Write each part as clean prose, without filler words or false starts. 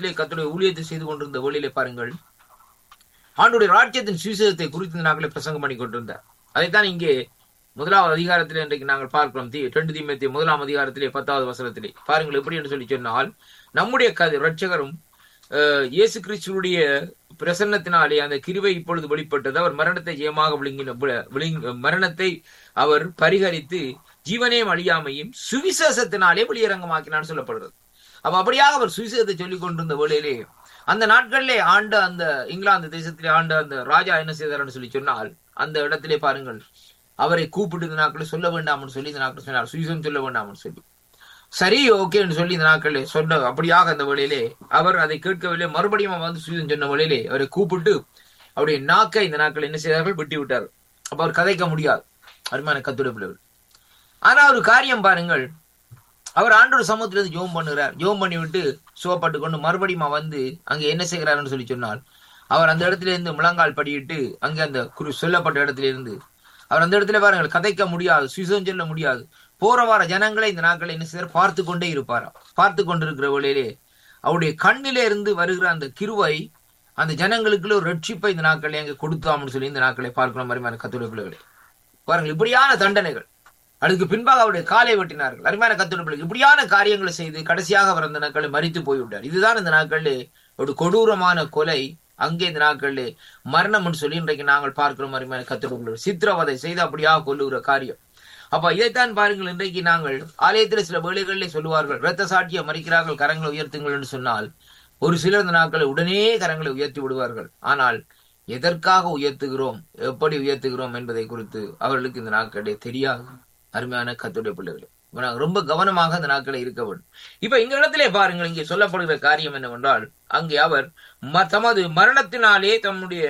இடத்திலே கர்த்தருடைய ஊழியத்தை செய்து கொண்டிருந்த வேளையிலே பாருங்கள், ஆண்டுடைய ராஜ்யத்தின் சுவிசேஷத்தை குறித்து நாங்களே பிரசங்கம் பண்ணி கொண்டிருந்தார். அதைத்தான் இங்கே 1வது அதிகாரத்திலே இன்றைக்கு நாங்கள் பார்க்கிறோம். 2 தீமோத்தேயு 1ஆம் அதிகாரத்திலே 10வது வசனத்திலே பாருங்கள், எப்படி என்று சொல்லி சொன்னால், நம்முடைய இரட்சகரும் இயேசு கிறிஸ்துவுடைய பிரசன்னத்தினாலே அந்த கிருபை இப்பொழுது வெளிப்பட்டது. அவர் மரணத்தை ஜெயமாக மரணத்தை அவர் பரிகரித்து ஜீவனையும் அழியாமையும் சுவிசேஷத்தினாலே வெளியரங்கமாக்கினான்னு சொல்லப்படுகிறது. அப்ப அப்படியாக அவர் சுவிசேஷத்தை சொல்லிக் கொண்டிருந்த வேளையிலே அந்த நாட்களிலே ஆண்ட அந்த இங்கிலாந்து தேசத்திலே ஆண்ட அந்த ராஜா என்ன செய்தார்னு சொல்லி சொன்னால், அந்த இடத்திலே பாருங்கள், அவரை கூப்பிட்டு இந்த நாட்களை சொல்ல வேண்டாம்னு சொல்லி இந்த நாட்கள் சொன்னார், சுவிசேஷம் சொல்ல வேண்டாம்னு சொல்லி. சரி, ஓகேன்னு சொல்லி இந்த நாட்களே சொன்ன அப்படியாக அந்த வேளையிலே அவர் அதை கேட்கவில்லை. மறுபடியும் வந்து சுவிசேஷம் சொன்ன வேளையிலே அவரை கூப்பிட்டு அவருடைய நாக்கை இந்த நாட்கள் என்ன செய்தார்கள், வெட்டி விட்டார். அப்ப அவர் கதைக்க முடியாது. அருமையான கர்த்தருடைய பிள்ளைகள், ஆனா ஒரு காரியம் பாருங்கள், அவர் ஆண்டவர் சமூகத்திலிருந்து ஜெபம் பண்ணுகிறார். ஜெபம் பண்ணி விட்டு சுகப்பட்டு கொண்டு மறுபடியும் வந்து அங்கே என்ன செய்கிறார்னு சொல்லி சொன்னால், அவர் அந்த இடத்துல இருந்து முழங்கால் படியிட்டு அங்கே அந்த சொல்லப்பட்ட இடத்துல இருந்து அவர் அந்த இடத்துல பாருங்கள் கதைக்க முடியாது, சுவிசேஷம் சொல்ல முடியாது. போற வார ஜனங்களை இந்த நாட்களை என்ன செய்வார், பார்த்து கொண்டே இருப்பாராம். பார்த்து கொண்டிருக்கிற வேளையிலே அவருடைய கண்ணிலே இருந்து வருகிற அந்த கிருபை அந்த ஜனங்களுக்குள்ள ஒரு ரட்சிப்பை இந்த நாட்களை அங்கே கொடுத்தாம்னு சொல்லி இந்த நாட்களை பார்க்கணும். அருமையான கர்த்தருடைய பிள்ளைகளே பாருங்கள், இப்படியான தண்டனைகள். அதுக்கு பின்பாக அவருடைய காலை வெட்டினார்கள். அருமையான கர்த்தருடைய பிள்ளைகள், இப்படியான காரியங்களை செய்து கடைசியாக அவர் அந்த நாட்களை மரித்து போய்விட்டார். இதுதான் இந்த நாட்களிலே ஒரு கொடூரமான கொலை. அங்கே இந்த நாட்களிலே மரணம் சொல்லி இன்றைக்கு நாங்கள் பார்க்கிறோம். அருமையான கர்த்தருடைய பிள்ளைகள், சித்திரவதை செய்து அப்படியாக கொல்லுகிற காரியம். அப்ப இதைத்தான் பாருங்கள், இன்றைக்கு நாங்கள் ஆலயத்தில் சில வேளைகளிலே சொல்லுவார்கள், இரத்த சாட்சியை மறிக்கிறார்கள், கரங்களை உயர்த்துங்கள் என்று சொன்னால், ஒரு சிலர் இந்த நாட்களை உடனே கரங்களை உயர்த்தி விடுவார்கள். ஆனால் எதற்காக உயர்த்துகிறோம், எப்படி உயர்த்துகிறோம் என்பதை குறித்து அவர்களுக்கு இந்த நாட்களே தெரியாது. அருமையான கர்த்தருடைய பிள்ளைகளே, ரொம்ப கவனமாக இந்த நாட்களை இருக்க வேண்டும். இப்ப இந்த இடத்திலே பாருங்கள், இங்கே சொல்லப்படுகிற காரியம் என்னவென்றால், அங்கே அவர் தமது மரணத்தினாலே தம்முடைய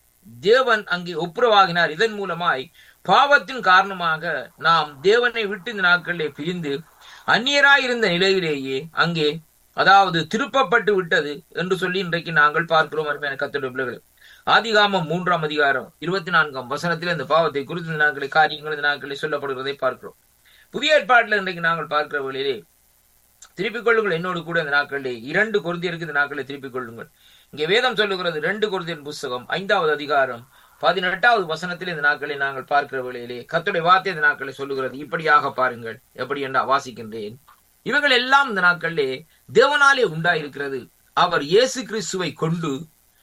தேவன் அங்கே ஒப்புரவாகினார். இதன் மூலமாய் பாவத்தின் காரணமாக நாம் தேவனை விட்டு இந்த நாட்களிலே பிரிந்து அந்நியராயிருந்த நிலையிலேயே அங்கே அதாவது திருப்பப்பட்டு விட்டது என்று சொல்லி இன்றைக்கு நாங்கள் பார்க்கிறோம். அருமையான கர்த்தருடைய பிள்ளைகளே, ஆதிகாமம் 3ஆம் அதிகாரம் 24ஆம் வசனத்தில் இந்த பாவத்தை குறித்து இந்த நாட்களை காரியங்கள் இந்த நாட்களில் சொல்லப்படுகிறதை பார்க்கிறோம். புதிய ஏற்பாட்டில் இன்றைக்கு நாங்கள் பார்க்கிற வழியிலே திருப்பிக் கொள்ளுங்கள் என்னோடு கூட இந்த நாட்களிலே 2 கொரிந்தியருக்கு இந்த நாட்களை திருப்பிக் கொள்ளுங்கள். இங்கே வேதம் சொல்லுகிறது 2 கொரிந்தியர் புஸ்தகம் 5வது அதிகாரம் 18வது வசனத்தில் இந்த நாட்களை நாங்கள் பார்க்கிற வேளையிலே கர்த்தருடைய வார்த்தை இந்த நாட்களை சொல்லுகிறது. இப்படியாக பாருங்கள், எப்படி என்று வாசிக்கின்றேன். இவர்கள் எல்லாம் இந்த நாட்களிலே தேவனாலே உண்டாயிருக்கிறது. அவர் இயேசு கிறிஸ்துவை கொண்டு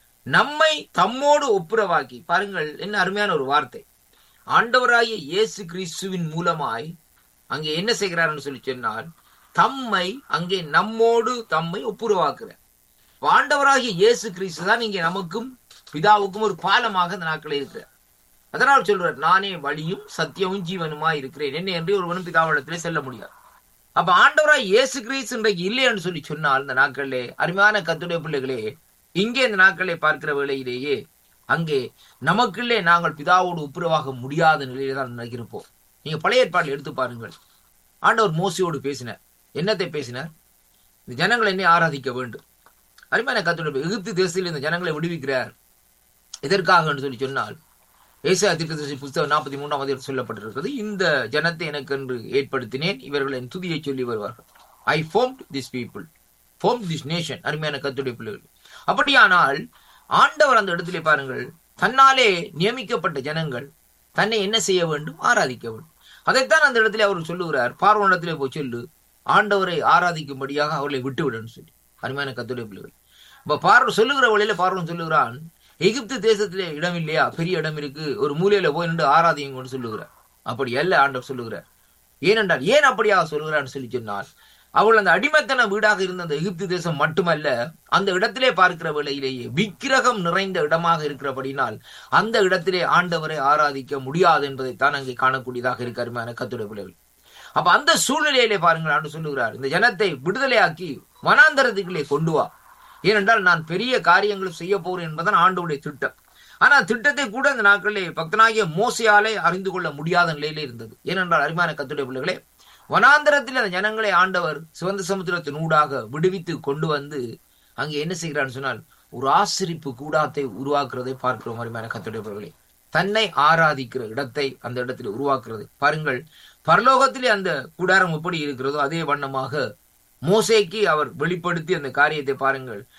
நம்மை தம்மோடு ஒப்புரவாக்கி. பாருங்கள், என்ன அருமையான ஒரு வார்த்தை. ஆண்டவராகிய இயேசு கிறிஸ்துவின் மூலமாய் அங்கே என்ன செய்கிறார்னு சொல்லி சொன்னால், தம்மை அங்கே நம்மோடு தம்மை ஒப்புரவாக்குறார். ஆண்டவராகிய இயேசு கிறிஸ்து தான் இங்கே நமக்கும் பிதாவுக்கும் ஒரு பாலமாக இந்த நாட்களில் இருக்கிறார். அதனால் சொல்றார், நானே வழியும் சத்தியமும் ஜீவனுமாய் இருக்கிறேன், என்ன என்று ஒருவனும் பிதாவிடத்திலே செல்ல முடியாது. அப்ப ஆண்டவராய் இயேசு கிறிஸ்து இன்றைக்கு இல்லை என்று சொல்லி சொன்னால், இந்த நாட்களிலே அருமையான கர்த்தருடைய பிள்ளைகளே, இங்கே இந்த நாட்களை பார்க்கிற வேளையிலேயே அங்கே நமக்குள்ளே நாங்கள் பிதாவோடு ஒப்புரவாக முடியாத நிலையில தான் இருப்போம். நீங்க பழைய ஏற்பாட்டில் எடுத்து பாருங்கள். ஆண்டவர் மோசையோடு பேசினார். என்னத்தை பேசினார்? இந்த ஜனங்கள் என்னை ஆராதிக்க வேண்டும். அருமையான கர்த்தருடைய எகிப்து தேசத்தில் இந்த ஜனங்களை விடுவிக்கிறார். எதற்காக என்று சொல்லி சொன்னால், ஏசாயா தீர்க்கதரிசி புத்தகம் 43ஆம் அதிகாரத்தில் சொல்லப்பட்டிருக்கிறது, இந்த ஜனத்தை எனக்கு என்று ஏற்படுத்தினேன், இவர்கள் என் துதியை சொல்லி வருவார்கள். ஐ formed this people, formed this nation. அருமையான கர்த்தருடைய பிள்ளைகள், அப்படியானால் ஆண்டவர் அந்த இடத்திலே பாருங்கள், தன்னாலே நியமிக்கப்பட்ட ஜனங்கள் தன்னை என்ன செய்ய வேண்டும்? ஆராதிக்க வேண்டும். அதைத்தான் அந்த இடத்திலே அவர் சொல்லுகிறார், பார்வோனிடத்திலே போய் சொல்லு, ஆண்டவரை ஆராதிக்கும்படியாக அவர்களை விட்டுவிடன்னு சொல்லி. அருமையான கர்த்தருடைய பிள்ளைகள், இப்ப பார்வன் சொல்லுகிற வழியில பார்வன் சொல்லுகிறான், எகிப்து தேசத்திலே இடம் இல்லையா? பெரிய இடம் இருக்கு, ஒரு மூலையில போய் நின்று ஆராதிங்கன்னு சொல்லுகிறார். அப்படி அல்ல ஆண்டவர் சொல்லுகிறார். ஏனென்றால் ஏன் அப்படியாக சொல்லுகிறான்னு சொல்லி சொன்னால், அவள் அந்த அடிமைத்தன வீடாக இருந்த அந்த எகிப்து தேசம் மட்டுமல்ல, அந்த இடத்திலே பார்க்கிற வேளையிலேயே விக்கிரகம் நிறைந்த இடமாக இருக்கிறபடினால் அந்த இடத்திலே ஆண்டவரை ஆராதிக்க முடியாது என்பதைத்தான் அங்கே காணக்கூடியதாக இருக்கு. அருமையான கர்த்தருடைய பிள்ளைகள், அப்ப அந்த சூழ்நிலையிலே பாருங்கள், ஆண்டு சொல்லுகிறார், இந்த ஜனத்தை விடுதலையாக்கி வனாந்தரத்துக்குள்ளே கொண்டு வா, ஏனென்றால் நான் பெரிய காரியங்களும் செய்ய போறேன் என்பதுதான் ஆண்டவருடைய திட்டம். ஆனா திட்டத்தை கூட இந்த நாட்களிலே பக்தனாகிய மோசையாலே அறிந்து கொள்ள முடியாத நிலையிலே இருந்தது. ஏனென்றால் அருமையான கர்த்தருடைய பிள்ளைகளே, வனாந்தரத்தில் அந்த ஜனங்களை ஆண்டவர் சிவந்த சமுத்திரத்தின் ஊடாக விடுவித்து கொண்டு வந்து அங்கே என்ன செய்கிறான்னு சொன்னால், ஒரு ஆசரிப்பு கூடாரத்தை உருவாக்குறதை பார்க்கிறோம். அருமையான கர்த்தருடைய பிள்ளைகளே, தன்னை ஆராதிக்கிற இடத்தை அந்த இடத்தில் உருவாக்குறது பாருங்கள். பரலோகத்திலே அந்த கூடாரம் எப்படி இருக்கிறதோ அதே வண்ணமாக மோசேக்கு அவர் வெளிப்படுத்தி அந்த காரியத்தை பாருங்கள்.